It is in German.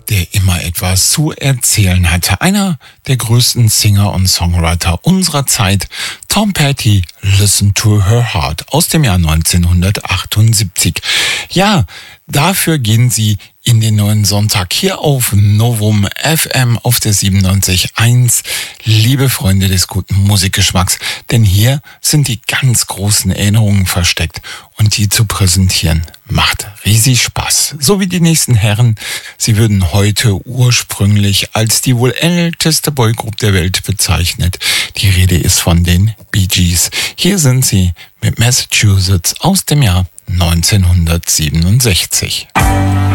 der immer etwas zu erzählen hatte. Einer der größten Singer und Songwriter unserer Zeit, Tom Petty, Listen to Her Heart aus dem Jahr 1978. Ja, dafür gehen Sie in den neuen Sonntag hier auf Novum FM auf der 97.1. Liebe Freunde des guten Musikgeschmacks, denn hier sind die ganz großen Erinnerungen versteckt und die zu präsentieren macht riesig Spaß. So wie die nächsten Herren. Sie würden heute ursprünglich als die wohl älteste Boygroup der Welt bezeichnet. Die Rede ist von den Bee Gees. Hier sind sie mit Massachusetts aus dem Jahr 1967.